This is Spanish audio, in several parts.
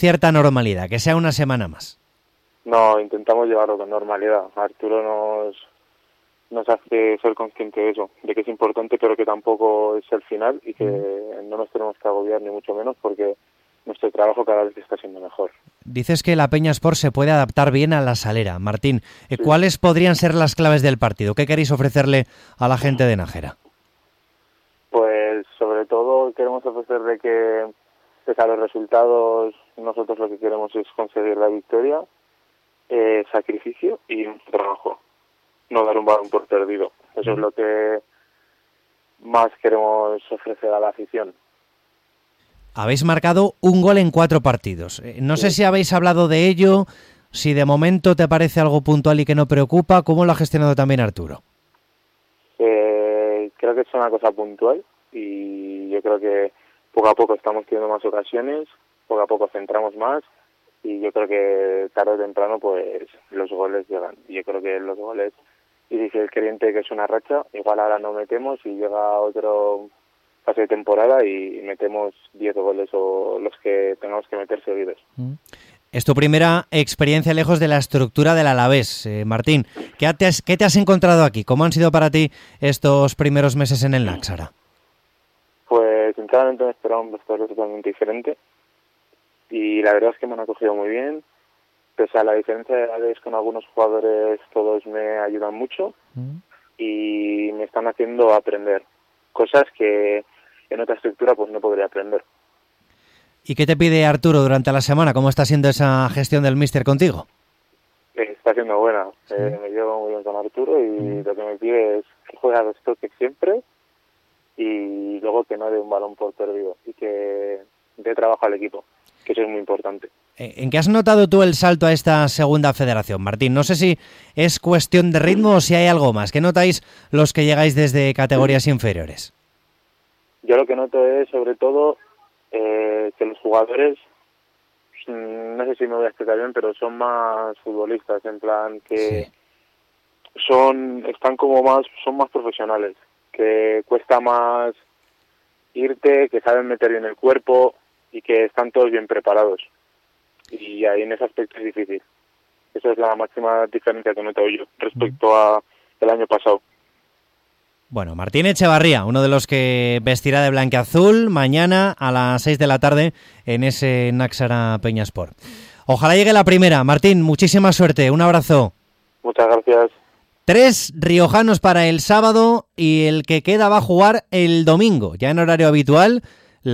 cierta normalidad, que sea una semana más? No, intentamos llevarlo con normalidad. Arturo nos hace ser consciente de eso, de que es importante, pero que tampoco es el final y que no nos tenemos que agobiar ni mucho menos, porque nuestro trabajo cada vez está siendo mejor. Dices que la Peña Sport se puede adaptar bien a la Salera. Martín, Sí. ¿cuáles podrían ser las claves del partido? ¿Qué queréis ofrecerle a la gente de Nájera? Pues sobre todo queremos ofrecerle que, pese a los resultados, nosotros lo que queremos es conseguir la victoria, sacrificio y un trabajo. No dar un balón por perdido. Eso es lo que más queremos ofrecer a la afición. Habéis marcado un gol en 4 partidos. No sé si habéis hablado de ello, si de momento te parece algo puntual y que no preocupa. ¿Cómo lo ha gestionado también Arturo? Creo que es una cosa puntual y yo creo que poco a poco estamos teniendo más ocasiones, poco a poco centramos más y yo creo que tarde o temprano pues los goles llegan. Y yo creo que los goles, y dice el creyente que es una racha, igual ahora no metemos y llega otro fase de temporada y metemos 10 goles o los que tengamos que meter seguidos. Es tu primera experiencia lejos de la estructura del Alavés, Martín. ¿Qué te has encontrado aquí? ¿Cómo han sido para ti estos primeros meses en el Náxara? Pues sinceramente me esperaba un vestuario totalmente diferente y la verdad es que me han acogido muy bien. Pese a la diferencia de edades con algunos jugadores, todos me ayudan mucho y me están haciendo aprender cosas que en otra estructura pues no podría aprender. ¿Y qué te pide Arturo durante la semana? ¿Cómo está siendo esa gestión del míster contigo? Está siendo buena. ¿Sí? Me llevo muy bien con Arturo y lo que me pide es que juegue a los toques siempre y luego que no dé un balón por perdido y que dé trabajo al equipo, que eso es muy importante. ¿En qué has notado tú el salto a esta segunda federación, Martín? No sé si es cuestión de ritmo o si hay algo más. ¿Qué notáis los que llegáis desde categorías inferiores? Yo lo que noto es, sobre todo, que los jugadores, no sé si me voy a explicar bien, pero son más futbolistas, en plan que son más profesionales, que cuesta más irte, que saben meter bien el cuerpo y que están todos bien preparados. Y ahí en ese aspecto es difícil. Esa es la máxima diferencia que noto yo respecto a el año pasado. Bueno, Martín Echevarría, uno de los que vestirá de blanqueazul mañana a las 6 de la tarde en ese Náxara Peña Sport. Ojalá llegue la primera. Martín, muchísima suerte. Un abrazo. Muchas gracias. 3 riojanos para el sábado y el que queda va a jugar el domingo, ya en horario habitual.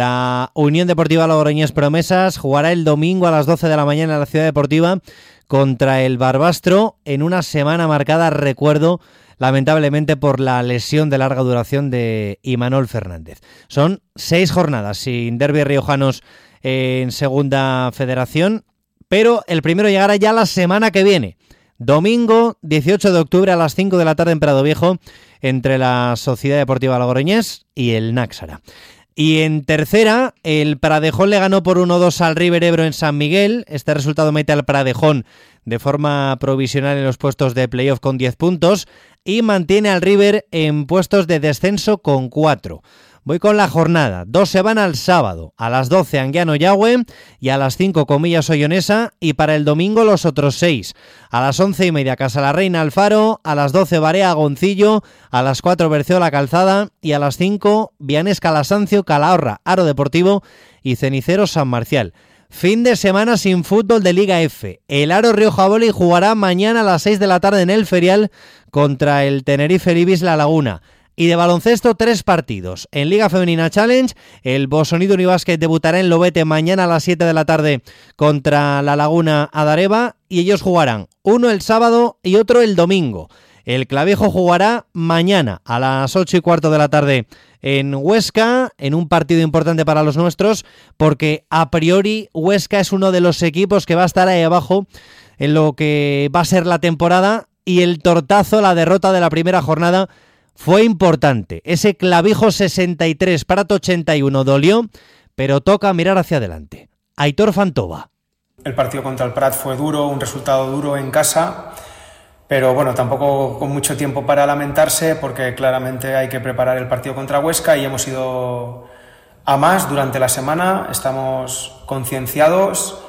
La Unión Deportiva Logroñés Promesas jugará el domingo a las 12 de la mañana en la Ciudad Deportiva contra el Barbastro en una semana marcada, recuerdo, lamentablemente por la lesión de larga duración de Imanol Fernández. Son 6 jornadas sin derbis riojanos en Segunda Federación, pero el primero llegará ya la semana que viene. Domingo 18 de octubre a las 5 de la tarde en Prado Viejo entre la Sociedad Deportiva Logroñés y el Náxara. Y en tercera, el Pradejón le ganó por 1-2 al River Ebro en San Miguel. Este resultado mete al Pradejón de forma provisional en los puestos de playoff con 10 puntos y mantiene al River en puestos de descenso con 4. Voy con la jornada. 2 se van al sábado, a las 12 Anguiano Yagüe y a las 5 Comillas Ollonesa, y para el domingo los otros 6. A las 11:30 Casa la Reina Alfaro, a las 12 Barea Goncillo, a las 4 Berceola Calzada y a las 5 Vianes Calasancio, Calahorra, Aro Deportivo y Cenicero San Marcial. Fin de semana sin fútbol de Liga F. El Aro Rioja Vóley jugará mañana a las 6 de la tarde en el Ferial contra el Tenerife Libis La Laguna. Y de baloncesto, 3 partidos. En Liga Femenina Challenge, el Bosonido Unibásquet debutará en Lobete mañana a las 7 de la tarde contra La Laguna Adareva y ellos jugarán uno el sábado y otro el domingo. El Clavijo jugará mañana a las 8:15 de la tarde en Huesca, en un partido importante para los nuestros, porque a priori Huesca es uno de los equipos que va a estar ahí abajo en lo que va a ser la temporada, y el tortazo, la derrota de la primera jornada, fue importante. Ese Clavijo 63, Prat 81 dolió, pero toca mirar hacia adelante. Aitor Fantova. El partido contra el Prat fue duro, un resultado duro en casa, pero bueno, tampoco con mucho tiempo para lamentarse, porque claramente hay que preparar el partido contra Huesca y hemos ido a más durante la semana. Estamos concienciados